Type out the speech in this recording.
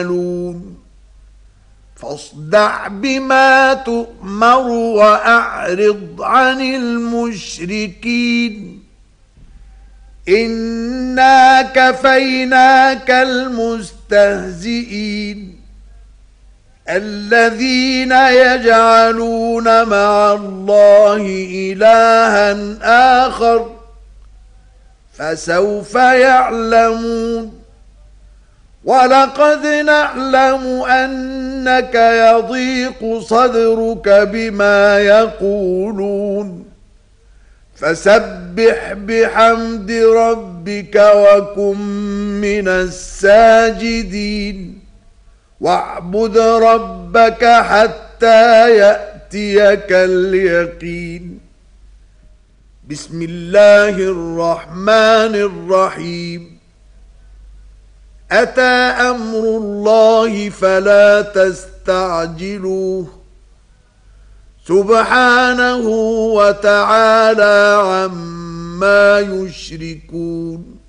فاصدع بما تؤمر وأعرض عن المشركين إنا كفيناك المستهزئين الذين يجعلون مع الله إلها آخر فسوف يعلمون ولقد نعلم أنك يضيق صدرك بما يقولون فسبح بحمد ربك وكن من الساجدين واعبد ربك حتى يأتيك اليقين بسم الله الرحمن الرحيم أتى أمر الله فلا تستعجلوه سبحانه وتعالى عما يشركون